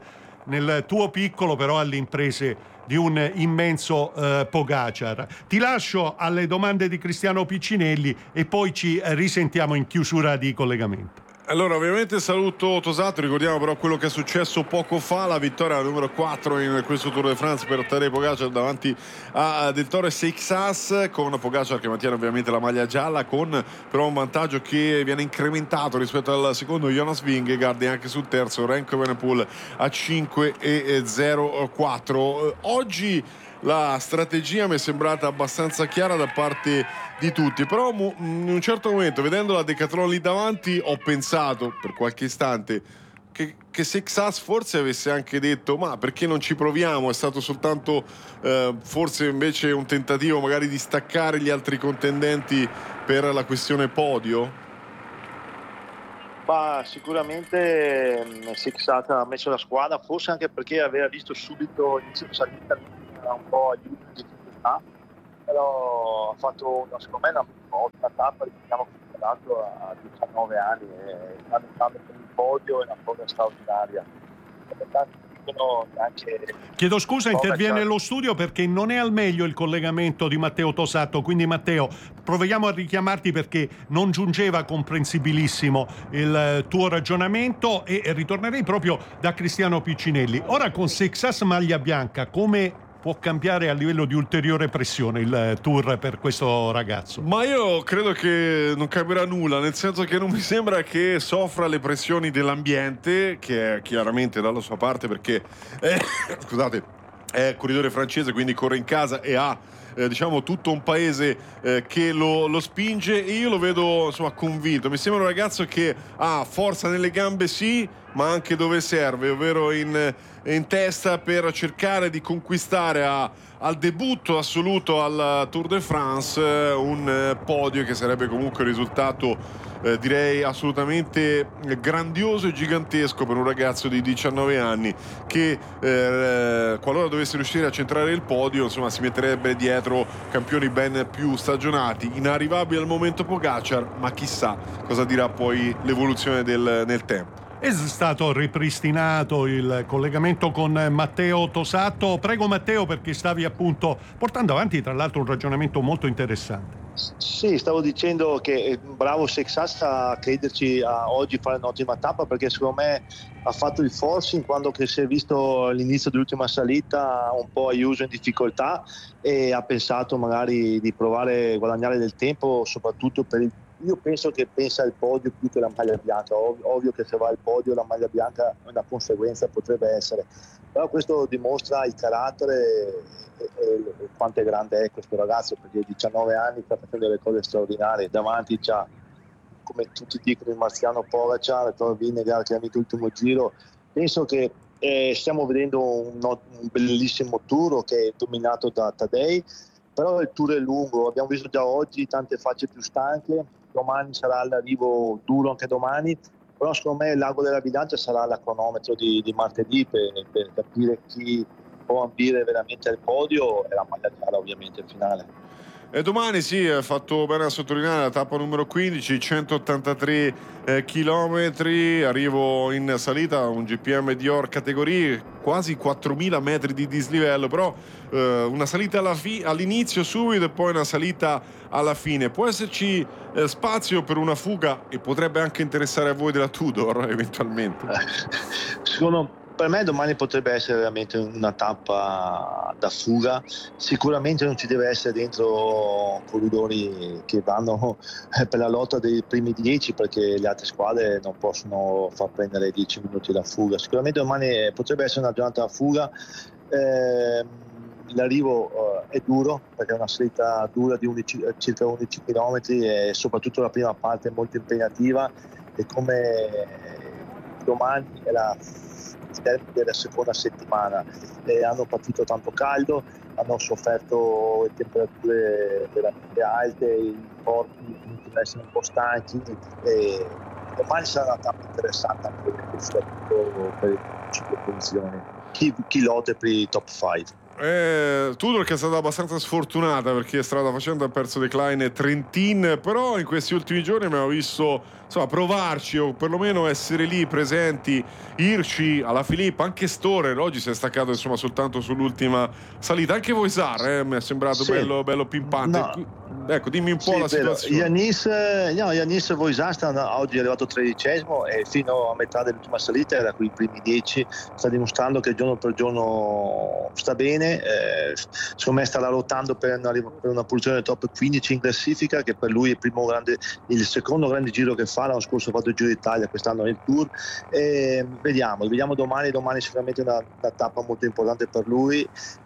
nel tuo piccolo, però alle imprese di un immenso Pogacar. Ti lascio alle domande di Cristiano Piccinelli e poi ci risentiamo in chiusura di collegamento. Allora, ovviamente saluto Tosato, ricordiamo però quello che è successo poco fa, la vittoria numero 4 in questo Tour de France per Tadej Pogacar davanti a Del Toro e Seixas, con Pogacar che mantiene ovviamente la maglia gialla, con però un vantaggio che viene incrementato rispetto al secondo Jonas Vingegaard e anche sul terzo Remco Evenepoel a 5,04. Oggi la strategia mi è sembrata abbastanza chiara da parte di tutti, però in un certo momento, vedendo la Decathlon lì davanti, ho pensato per qualche istante che Seixas forse avesse anche detto ma perché non ci proviamo, è stato soltanto forse invece un tentativo magari di staccare gli altri contendenti per la questione podio. Ma sicuramente Seixas ha messo la squadra, forse anche perché aveva visto subito l'inizio di salita un po' aiuto di difficoltà, però ha fatto secondo me una ottima tappa, diciamo che è dato a 19 anni e sta andando per il podio, è una cosa straordinaria. Chiedo scusa, interviene nello studio perché non è al meglio il collegamento di Matteo Tosato, quindi Matteo proviamo a richiamarti perché non giungeva comprensibilissimo il tuo ragionamento e ritornerei proprio da Cristiano Piccinelli. Ora con Seixas maglia bianca, come può cambiare a livello di ulteriore pressione il Tour per questo ragazzo? Ma io credo che non cambierà nulla, nel senso che non mi sembra che soffra le pressioni dell'ambiente, che è chiaramente dalla sua parte perché scusate, è corridore francese, quindi corre in casa e ha diciamo tutto un paese che lo spinge, e io lo vedo insomma convinto. Mi sembra un ragazzo che ha forza nelle gambe, sì, ma anche dove serve, ovvero in testa, per cercare di conquistare al debutto assoluto al Tour de France un podio che sarebbe comunque un risultato direi assolutamente grandioso e gigantesco per un ragazzo di 19 anni che qualora dovesse riuscire a centrare il podio, insomma, si metterebbe dietro campioni ben più stagionati, inarrivabili al momento Pogacar, ma chissà cosa dirà poi l'evoluzione nel tempo. È stato ripristinato il collegamento con Matteo Tosato. Prego Matteo, perché stavi appunto portando avanti tra l'altro un ragionamento molto interessante. Sì, stavo dicendo che bravo Seixas a crederci a oggi fare un'ottima tappa, perché secondo me ha fatto il forcing quando che si è visto all'inizio dell'ultima salita un po' Ayuso in difficoltà, e ha pensato magari di provare a guadagnare del tempo, soprattutto per il. Io penso che pensa al podio più che la maglia bianca. Ovvio che se va al podio la maglia bianca è una conseguenza, potrebbe essere, però questo dimostra il carattere e quanto è grande è questo ragazzo, perché a 19 anni sta facendo delle cose straordinarie. Davanti c'ha, come tutti dicono, il marziano Pogacar, Thor Vingegaard che ha vinto l'ultimo giro. Penso che stiamo vedendo un bellissimo Tour che è dominato da Tadej, però il Tour è lungo, abbiamo visto già oggi tante facce più stanche, domani sarà l'arrivo duro anche domani, però secondo me l'ago della bilancia sarà la cronometro di martedì per capire chi può ambire veramente al podio e la maglia gialla ovviamente in finale. E domani sì, ha fatto bene a sottolineare la tappa numero 15, 183 chilometri, arrivo in salita, un GPM Dior categorie, quasi 4.000 metri di dislivello, però una salita all'inizio subito e poi una salita alla fine. Può esserci spazio per una fuga, e potrebbe anche interessare a voi della Tudor eventualmente. Per me domani potrebbe essere veramente una tappa da fuga. Sicuramente non ci deve essere dentro corridori che vanno per la lotta dei primi 10, perché le altre squadre non possono far prendere 10 minuti da fuga. Sicuramente domani potrebbe essere una giornata da fuga. L'arrivo è duro, perché è una salita dura di circa 11 km e soprattutto la prima parte è molto impegnativa, e come domani è la termine della seconda settimana, hanno partito tanto caldo, hanno sofferto temperature veramente alte, i corpi iniziano a essere un po' stanchi, e domani sarà una tappa interessante anche soprattutto per le 5 posizioni, chi lotta per i top 5. Tudor che è stata abbastanza sfortunata, perché strada facendo ha perso Decline e Trentin, però in questi ultimi giorni abbiamo visto insomma provarci, o perlomeno essere lì presenti, Hirschi, Alaphilippe, anche Storer oggi si è staccato insomma soltanto sull'ultima salita, anche Voisar mi è sembrato bello pimpante. Ecco, dimmi un po' la situazione. Yanis Voisastan oggi è arrivato 13° e fino a metà dell'ultima salita era qui i primi 10, sta dimostrando che giorno per giorno sta bene, secondo me starà lottando per una posizione del top 15 in classifica, che per lui è il secondo grande giro che fa. L'anno scorso ha fatto il Giro d'Italia, quest'anno nel Tour, e vediamo domani sicuramente una tappa molto importante per lui.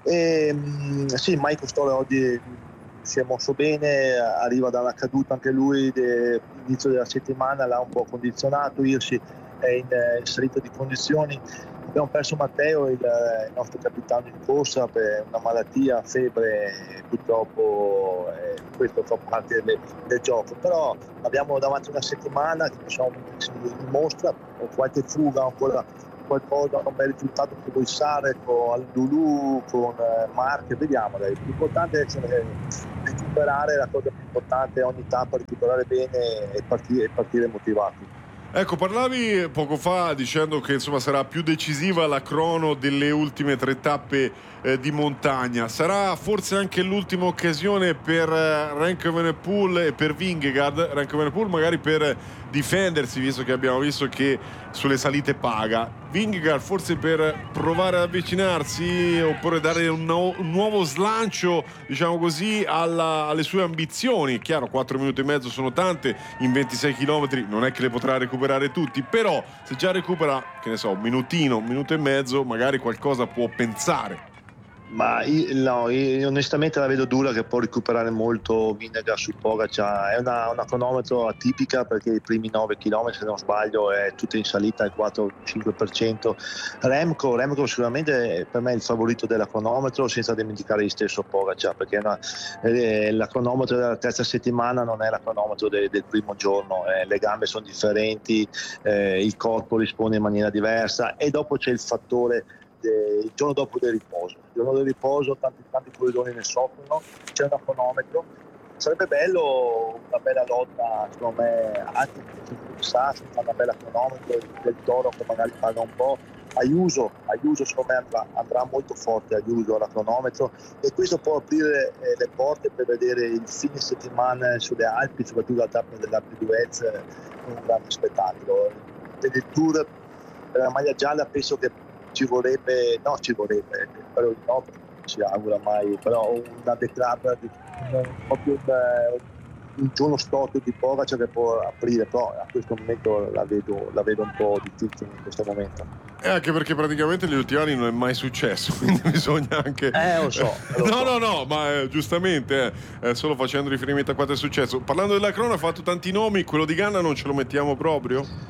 Sì, Michael Stoller oggi si è mosso bene, arriva da una caduta anche lui all'inizio della settimana, l'ha un po' condizionato. Hirschi è in salita di condizioni. Abbiamo perso Matteo, il nostro capitano in corsa, per una malattia, febbre, purtroppo questo fa parte del gioco, però abbiamo davanti una settimana che si dimostra con qualche fuga, ancora qualcosa, un bel risultato con Boissare, con Lulu, con Marche, vediamo. L'importante è recuperare, la cosa più importante è ogni tappa recuperare bene e partire motivati. Ecco, parlavi poco fa dicendo che insomma sarà più decisiva la crono delle ultime 3 tappe di montagna. Sarà forse anche l'ultima occasione per Remco Evenepoel e per Vingegaard. Remco Evenepoel magari per difendersi, visto che abbiamo visto che sulle salite paga. Vingegaard forse per provare ad avvicinarsi, oppure dare un nuovo slancio, diciamo così, alle sue ambizioni. Chiaro, 4 minuti e mezzo sono tante, in 26 km non è che le potrà recuperare tutti, però se già recupera, che ne so, un minuto e mezzo, magari qualcosa può pensare. Ma io onestamente la vedo dura, che può recuperare molto Vingegaard su Pogačar. È una cronometro atipica, perché i primi 9 km, se non sbaglio, è tutta in salita al 4-5%. Remco sicuramente per me è il favorito della cronometro, senza dimenticare il stesso Pogačar, perché la cronometro della terza settimana non è la cronometro del primo giorno, le gambe sono differenti, il corpo risponde in maniera diversa, e dopo c'è il fattore il giorno dopo del riposo. Il giorno del riposo tanti corridori ne soffrono, c'è una cronometro. Sarebbe bello una bella lotta, secondo me, anche fa una bella cronometro del Toro, che magari paga un po'. Ayuso secondo me andrà molto forte alla cronometro, e questo può aprire le porte per vedere il fine settimana sulle Alpi, soprattutto la tappa dell'Alpe d'Huez, un grande spettacolo. Per il Tour, per la maglia gialla, penso che ci vorrebbe, però no, ci augura mai, però una declab, proprio un giorno storto di Pogačar che può aprire, però a questo momento la vedo un po' difficile in questo momento. Anche perché praticamente negli ultimi anni non è mai successo, quindi bisogna anche... Lo so. No, ma giustamente, solo facendo riferimento a quanto è successo. Parlando della crono, ha fatto tanti nomi, quello di Ganna non ce lo mettiamo proprio?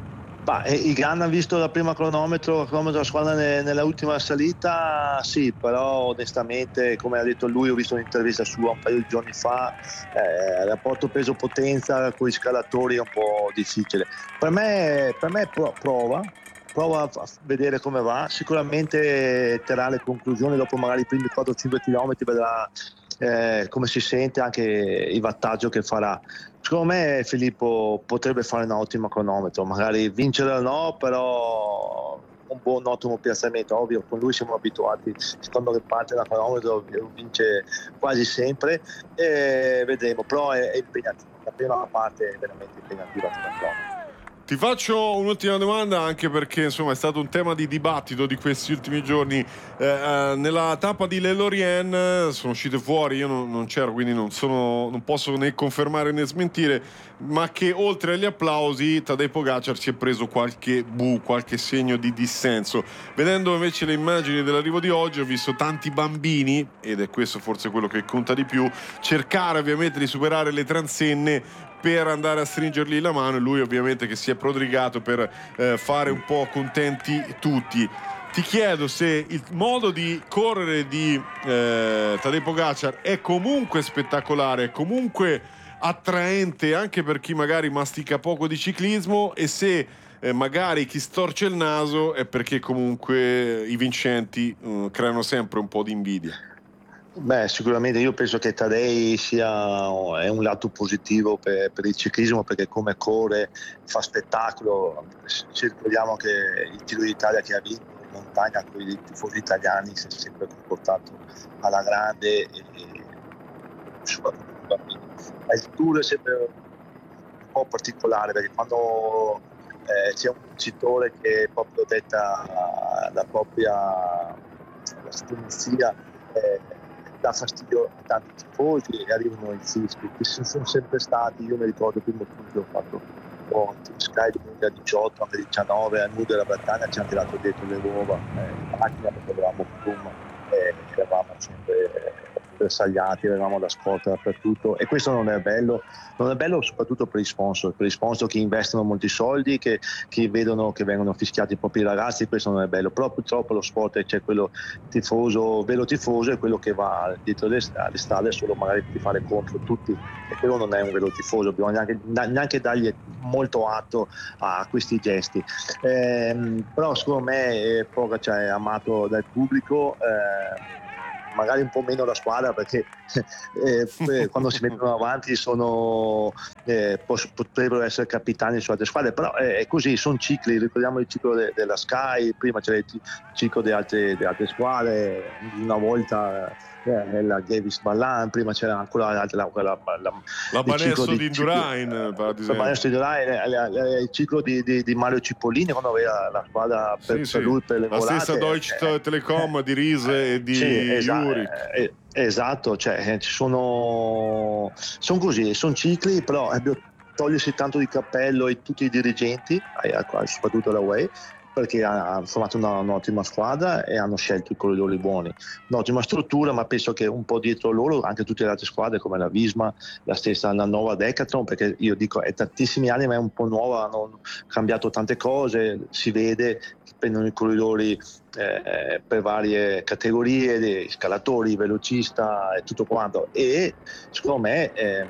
I Ganna ha visto la prima cronometro della squadra nella ultima salita, sì, però onestamente, come ha detto lui, ho visto un'intervista sua un paio di giorni fa, il rapporto peso-potenza con i scalatori è un po' difficile. Per me prova a vedere come va, sicuramente terrà le conclusioni dopo magari i primi 4-5 km, vedrà come si sente, anche il wattaggio che farà. Secondo me Filippo potrebbe fare un ottimo cronometro, magari vincere o no, però un ottimo piazzamento. Ovvio, con lui siamo abituati, secondo che parte da cronometro vince quasi sempre, e vedremo, però è impegnativo, la prima parte è veramente impegnativa sulla cronometro. Ti faccio un'ultima domanda, anche perché insomma è stato un tema di dibattito di questi ultimi giorni. Nella tappa di Le Lorient sono uscite fuori, io non c'ero, quindi non posso né confermare né smentire, ma che oltre agli applausi Tadej Pogačar si è preso qualche segno di dissenso. Vedendo invece le immagini dell'arrivo di oggi, ho visto tanti bambini, ed è questo forse quello che conta di più, cercare ovviamente di superare le transenne per andare a stringergli la mano, e lui ovviamente che si è prodrigato per fare un po' contenti tutti. Ti chiedo se il modo di correre di Tadej Pogačar è comunque spettacolare, è comunque attraente anche per chi magari mastica poco di ciclismo, e se magari chi storce il naso è perché comunque i vincenti creano sempre un po' di invidia. Sicuramente io penso che Tadej è un lato positivo per il ciclismo, perché come corre fa spettacolo. Ci ricordiamo che il Giro d'Italia che ha vinto in montagna con i tifosi italiani si è sempre comportato alla grande, e soprattutto Il Tour è sempre un po' particolare, perché quando c'è un vincitore che proprio detta la propria supremazia, dà fastidio a tanti tifosi e arrivano i fischi che sono sempre stati. Io mi ricordo il primo tour che ho fatto con Sky 2018, anche 2019, a Nudo della Bretagna ci hanno tirato dietro le uova in macchina perché avevamo Froome e eravamo sempre bersagliati, avevamo la scorta dappertutto, e questo non è bello soprattutto per i sponsor che investono molti soldi, che vedono che vengono fischiati i propri ragazzi. Questo non è bello, però purtroppo lo sport c'è quello vero tifoso è quello che va dietro le strade solo magari per fare contro tutti, e quello non è un vero tifoso. Bisogna neanche dargli molto atto a questi gesti, però secondo me Pogačar è amato dal pubblico, magari un po' meno la squadra, perché quando si mettono avanti potrebbero essere capitani su altre squadre, però è così, sono cicli. Ricordiamo il ciclo della Sky, prima c'era il ciclo di altre squadre, una volta la Davis Ballan, prima c'era ancora la Banesso di Indurain, il ciclo di Mario Cipollini quando aveva la squadra per lui per le volate, la stessa Deutsche Telekom di Riese e di Juri. Esatto, cioè sono così, sono cicli, però togliersi tanto di cappello e tutti i dirigenti, soprattutto la UAE, perché hanno formato un'ottima squadra e hanno scelto i corridori buoni, un'ottima struttura, ma penso che un po' dietro loro anche tutte le altre squadre come la Visma, la nuova Decathlon, perché io dico è tantissimi anni ma è un po' nuova, hanno cambiato tante cose, si vede che prendono i corridori per varie categorie, di scalatori, velocista e tutto quanto, e secondo me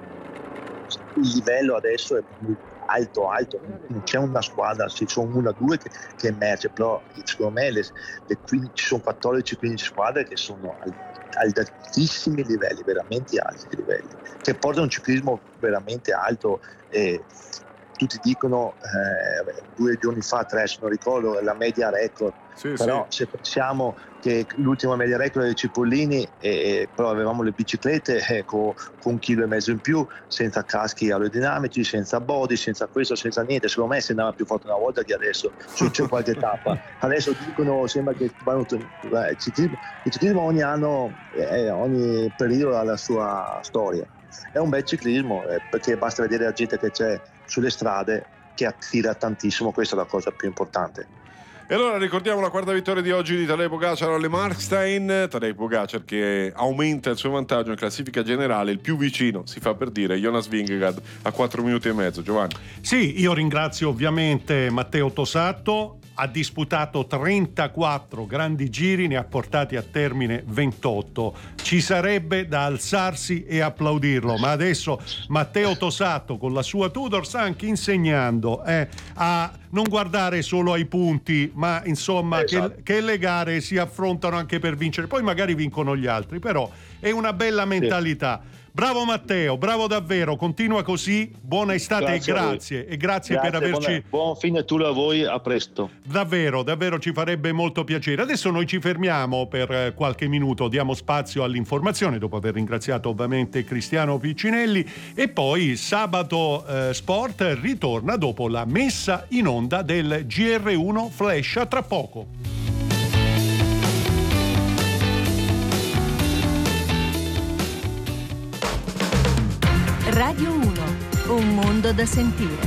il livello adesso è alto, non c'è una squadra, ci sono una o due che emerge, però secondo me ci sono 14-15 squadre che sono ad altissimi livelli, veramente alti livelli, che portano un ciclismo veramente alto. E tutti dicono 2 giorni fa, 3 se non ricordo, la media record, però se pensiamo che l'ultima media record è di Cipollini, però avevamo le biciclette con 1,5 kg in più, senza caschi aerodinamici, senza body, senza questo, senza niente. Secondo me si andava più forte una volta che adesso, c'è qualche tappa. Adesso dicono, sembra che il ciclismo ogni anno, ogni periodo ha la sua storia. È un bel ciclismo, perché basta vedere la gente che c'è sulle strade che attira tantissimo, questa è la cosa più importante. E allora ricordiamo la quarta vittoria di oggi di Tadej Pogačar alle Markstein. Tadej Pogačar che aumenta il suo vantaggio in classifica generale, il più vicino, si fa per dire, Jonas Vingegaard a 4 minuti e mezzo. Giovanni. Sì, io ringrazio ovviamente Matteo Tosato, ha disputato 34 grandi giri, ne ha portati a termine 28. Ci sarebbe da alzarsi e applaudirlo, ma adesso Matteo Tosato con la sua Tudor sta anche insegnando a non guardare solo ai punti, ma insomma che le gare si affrontano anche per vincere, poi magari vincono gli altri, però è una bella mentalità. Bravo Matteo, bravo davvero, continua così, buona estate e grazie per averci... Buon fine tour a voi, a presto. Davvero ci farebbe molto piacere. Adesso noi ci fermiamo per qualche minuto, diamo spazio all'informazione dopo aver ringraziato ovviamente Cristiano Piccinelli, e poi Sabato Sport ritorna dopo la messa in onda del GR1 Flash, a tra poco. Radio 1, un mondo da sentire.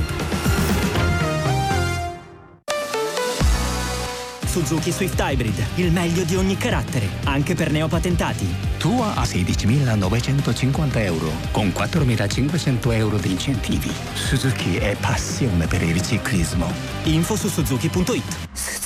Suzuki Swift Hybrid, il meglio di ogni carattere, anche per neopatentati. Tua a 16.950 euro, con 4.500 euro di incentivi. Suzuki è passione per il ciclismo. Info su suzuki.it.